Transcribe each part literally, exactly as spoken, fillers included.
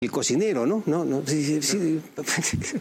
el cocinero, ¿no? No, no, sí, sí, sí.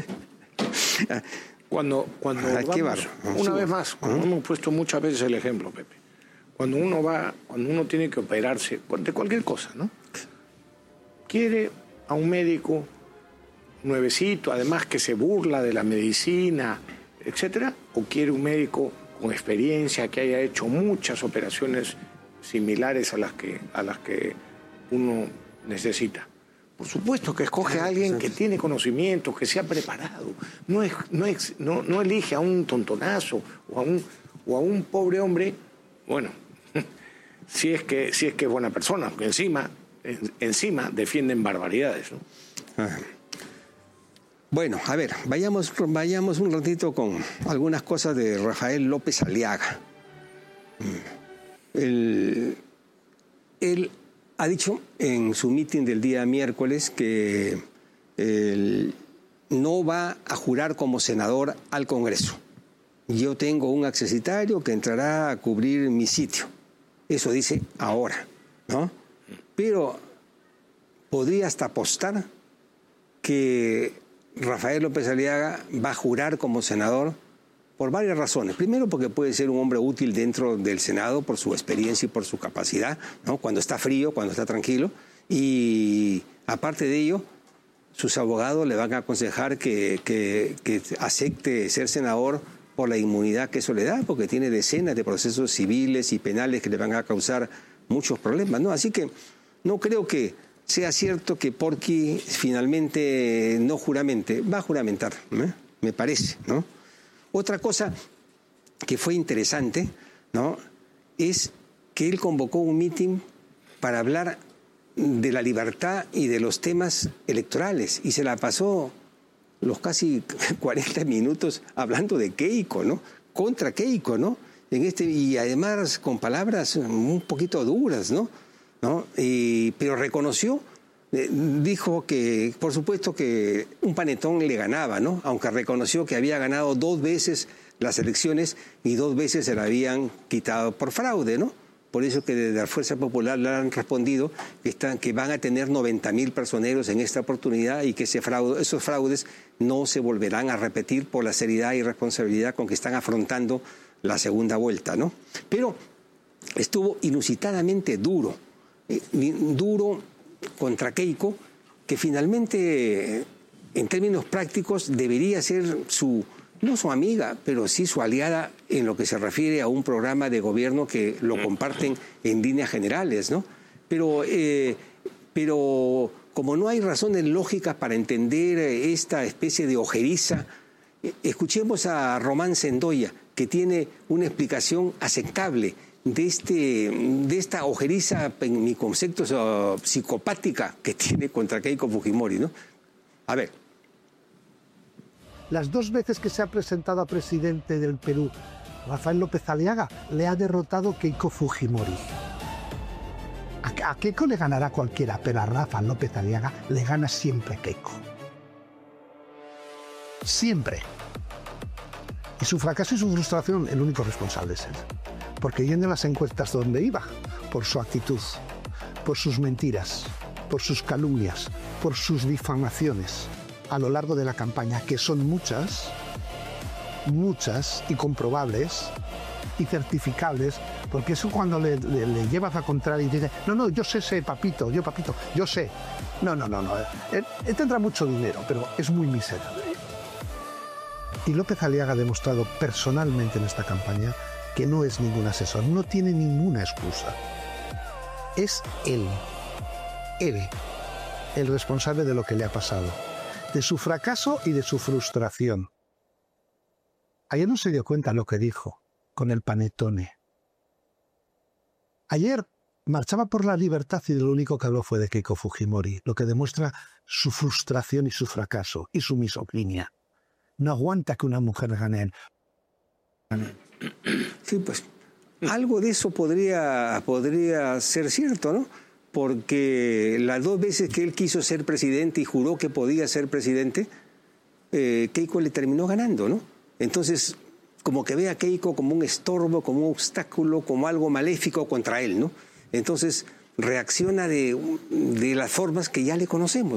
Cuando, cuando Ah, qué vamos, barro. una vez más, cuando hemos puesto muchas veces el ejemplo, Pepe, cuando uno va, cuando uno tiene que operarse de cualquier cosa, ¿no? Quiere a un médico nuevecito, además que se burla de la medicina, etcétera, o quiere un médico con experiencia que haya hecho muchas operaciones similares a las que, a las que uno necesita. Por supuesto que escoge a alguien que tiene conocimientos, que se ha preparado. No, es, no, es, no, no elige a un tontonazo o a un, o a un pobre hombre, bueno, si es que, si es que es buena persona, porque encima, en, encima defienden barbaridades, ¿no? Ah. Bueno, a ver, vayamos, vayamos un ratito con algunas cosas de Rafael López Aliaga. El, él ha dicho en su mitin del día miércoles que él no va a jurar como senador al Congreso. Yo tengo un accesitario que entrará a cubrir mi sitio. Eso dice ahora, ¿no? Pero podría hasta apostar que Rafael López Aliaga va a jurar como senador por varias razones. Primero, porque puede ser un hombre útil dentro del Senado por su experiencia y por su capacidad, ¿no? Cuando está frío, cuando está tranquilo. Y aparte de ello, sus abogados le van a aconsejar que, que, que acepte ser senador por la inmunidad que eso le da, porque tiene decenas de procesos civiles y penales que le van a causar muchos problemas, ¿no? Así que no creo que sea cierto que Porky finalmente no juramente, va a juramentar, ¿eh? Me parece, ¿no? Otra cosa que fue interesante, ¿no?, es que él convocó un mitin para hablar de la libertad y de los temas electorales y se la pasó los casi cuarenta minutos hablando de Keiko, ¿no?, contra Keiko, ¿no?, en este, y además con palabras un poquito duras, ¿no? ¿No? Y, pero reconoció, eh, dijo que, por supuesto que un panetón le ganaba, ¿no? Aunque reconoció que había ganado dos veces las elecciones y dos veces se la habían quitado por fraude, ¿no? Por eso que desde la Fuerza Popular le han respondido que, están, que van a tener noventa mil personeros en esta oportunidad y que ese fraude, esos fraudes no se volverán a repetir por la seriedad y responsabilidad con que están afrontando la segunda vuelta, ¿no? Pero estuvo inusitadamente duro. duro contra Keiko, que finalmente, en términos prácticos, debería ser su, no su amiga, pero sí su aliada en lo que se refiere a un programa de gobierno que lo comparten en líneas generales, ¿no? Pero, eh, pero como no hay razones lógicas para entender esta especie de ojeriza, escuchemos a Román Sendoya, que tiene una explicación aceptable de, este, de esta ojeriza, en mi concepto, uh, psicopática que tiene contra Keiko Fujimori, ¿no? A ver. Las dos veces que se ha presentado a presidente del Perú, Rafael López Aliaga, le ha derrotado Keiko Fujimori. A, a Keiko le ganará cualquiera, pero a Rafael López Aliaga le gana siempre Keiko. Siempre. Y su fracaso y su frustración, el único responsable es él. Porque yendo en las encuestas donde iba, por su actitud, por sus mentiras, por sus calumnias, por sus difamaciones a lo largo de la campaña, que son muchas, muchas y comprobables y certificables, porque eso cuando le, le, le llevas a contraria y dice, no, no, yo sé, sé, papito, yo papito, yo sé. No, no, no, no. Él, él tendrá mucho dinero, pero es muy miserable. Y López Aliaga ha demostrado personalmente en esta campaña que no es ningún asesor, no tiene ninguna excusa. Es él, él, el responsable de lo que le ha pasado, de su fracaso y de su frustración. Ayer no se dio cuenta lo que dijo con el panetone. Ayer marchaba por la libertad y lo único que habló fue de Keiko Fujimori, lo que demuestra su frustración y su fracaso y su misoginia. No aguanta que una mujer gane. Sí, pues algo de eso podría, podría ser cierto, ¿no? Porque las dos veces que él quiso ser presidente y juró que podía ser presidente, eh, Keiko le terminó ganando, ¿no? Entonces, como que ve a Keiko como un estorbo, como un obstáculo, como algo maléfico contra él, ¿no? Entonces, reacciona de, de las formas que ya le conocemos.